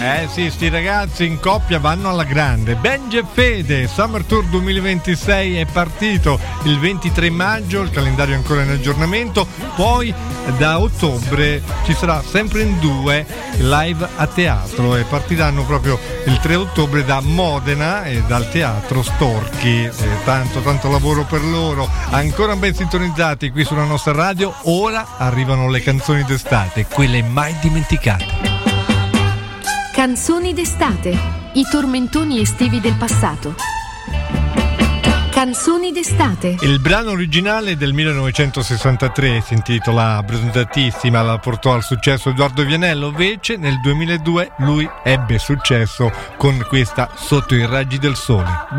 Sì, sti ragazzi in coppia vanno alla grande. Benji e Fede, Summer Tour 2026 è partito il 23 maggio, il calendario è ancora in aggiornamento, poi da ottobre ci sarà sempre in 2 live a teatro e partiranno proprio il 3 ottobre da Modena e dal teatro Storchi. Tanto lavoro per loro, ancora ben sintonizzati qui sulla nostra radio. Ora arrivano le canzoni d'estate, quelle mai dimenticate. Canzoni d'estate, i tormentoni estivi del passato. Canzoni d'estate. Il brano originale del 1963 si intitola Abbronzatissima, la portò al successo Edoardo Vianello, invece nel 2002 lui ebbe successo con questa Sotto i raggi del sole.